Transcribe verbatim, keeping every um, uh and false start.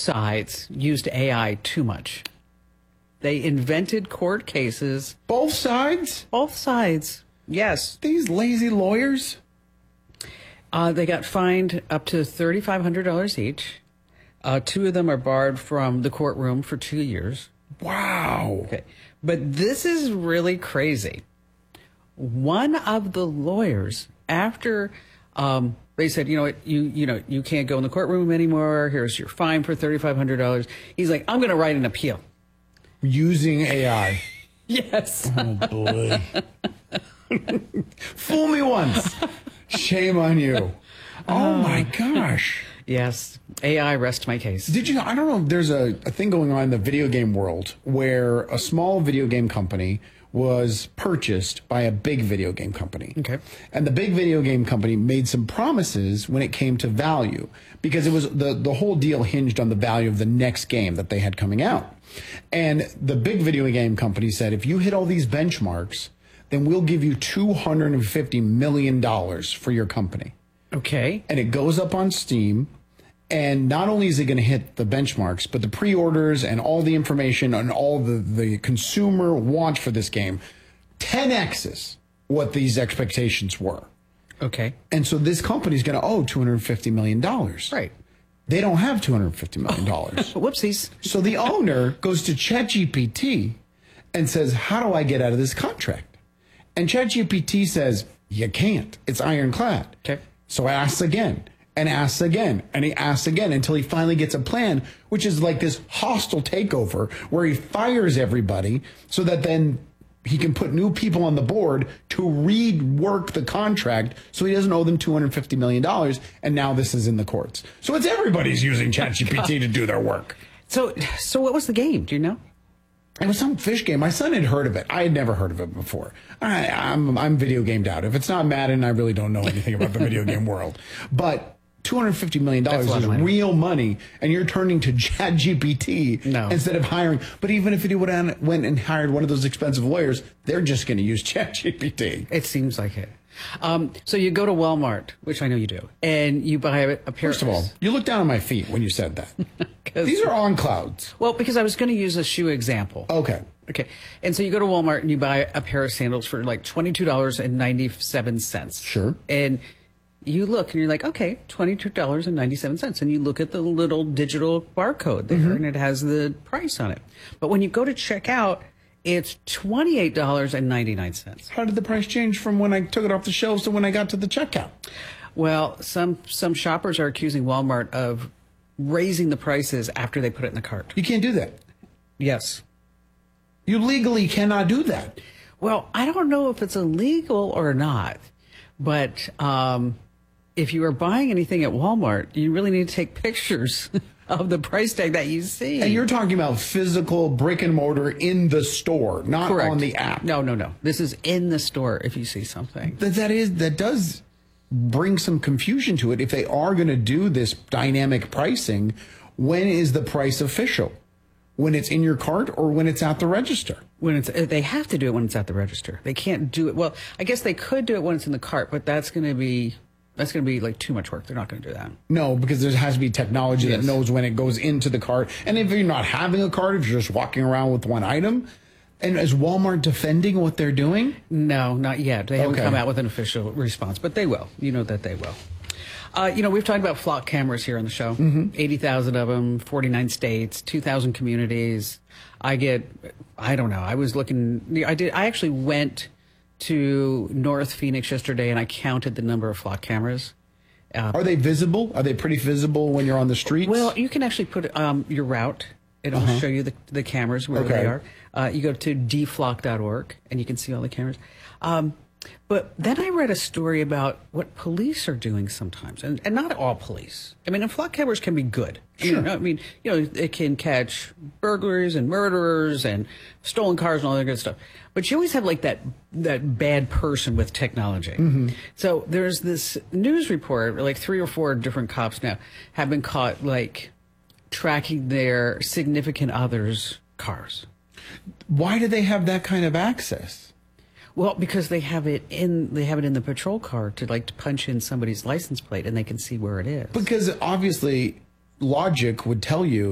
sides used A I too much. They invented court cases. Both sides? Both sides. Yes. These lazy lawyers? Uh, they got fined up to three thousand five hundred dollars each. Uh, two of them are barred from the courtroom for two years. Wow. Okay. But this is really crazy. One of the lawyers, after um, they said, you know what, you you know, you can't go in the courtroom anymore. Here's your fine for three thousand five hundred dollars. He's like, I'm going to write an appeal. Using A I. Yes. Oh, boy. Fool me once. Shame on you. Oh, my gosh. Yes. A I, rest my case. Did you, I don't know, there's a, a thing going on in the video game world where a small video game company was purchased by a big video game company. Okay. And the big video game company made some promises when it came to value, because it was the, the whole deal hinged on the value of the next game that they had coming out. And the big video game company said, if you hit all these benchmarks, then we'll give you two hundred fifty million dollars for your company. Okay. And it goes up on Steam. And not only is it going to hit the benchmarks, but the pre-orders and all the information and all the, the consumer want for this game, ten X's what these expectations were. Okay. And so this company is going to owe two hundred fifty million dollars. Right. They don't have two hundred fifty million dollars. Whoopsies. So the owner goes to ChatGPT and says, how do I get out of this contract? And ChatGPT says, you can't. It's ironclad. Okay. So asks again. And asks again, and he asks again until he finally gets a plan, which is like this hostile takeover where he fires everybody so that then he can put new people on the board to rework the contract so he doesn't owe them two hundred fifty million dollars. And now this is in the courts. So it's everybody's using ChatGPT to do their work. So, so what was the game? Do you know? It was some fish game. My son had heard of it. I had never heard of it before. I, I'm, I'm video gamed out. If it's not Madden, I really don't know anything about the video game world. But two hundred fifty million dollars is money. real money, and you're turning to ChatGPT no. instead of hiring. But even if he would have went and hired one of those expensive lawyers, they're just going to use ChatGPT. It seems like it. Um, so you go to Walmart, which I know you do, and you buy a, a pair. First of all, you look down on my feet when you said that. These are on clouds. Well, because I was going to use a shoe example. Okay. Okay. And so you go to Walmart and you buy a pair of sandals for like twenty-two dollars and ninety-seven cents. Sure. And you look and you're like, okay, twenty-two dollars and ninety-seven cents. And you look at the little digital barcode there, mm-hmm. and it has the price on it. But when you go to check out, it's twenty-eight dollars and ninety-nine cents. How did the price change from when I took it off the shelves to when I got to the checkout? Well, some some shoppers are accusing Walmart of raising the prices after they put it in the cart. You can't do that. Yes. You legally cannot do that. Well, I don't know if it's illegal or not, but um, if you are buying anything at Walmart, you really need to take pictures of the price tag that you see. And you're talking about physical brick and mortar in the store, not Correct. on the app. No, no, no. This is in the store if you see something. That, that is, that does bring some confusion to it. If they are going to do this dynamic pricing, when is the price official? When it's in your cart or when it's at the register? When it's, they have to do it when it's at the register. They can't do it. Well, I guess they could do it when it's in the cart, but that's going to be, that's going to be like too much work. They're not going to do that. No, because there has to be technology yes. that knows when it goes into the cart. And if you're not having a cart, if you're just walking around with one item, and is Walmart defending what they're doing? No, not yet. They haven't okay. come out with an official response, but they will. You know that they will. Uh, you know, we've talked about flock cameras here on the show. Mm-hmm. eighty thousand of them, forty-nine states, two thousand communities. I get, I don't know. I was looking, I did, I actually went to North Phoenix yesterday and I counted the number of flock cameras. Uh, Are they visible? Are they pretty visible when you're on the streets? Well, you can actually put um, your route. It'll uh-huh. show you the, the cameras where okay. they are. Uh, you go to d flock dot org and you can see all the cameras. Um, But then I read a story about what police are doing sometimes, and, and not all police. I mean, and flock cameras can be good. Sure. I mean, I mean, you know, it can catch burglaries and murderers and stolen cars and all that good stuff. But you always have like that that bad person with technology. Mm-hmm. So there's this news report, like three or four different cops now have been caught like tracking their significant others' cars. Why do they have that kind of access? Well, because they have it in they have it in the patrol car to like to punch in somebody's license plate and they can see where it is. Because obviously logic would tell you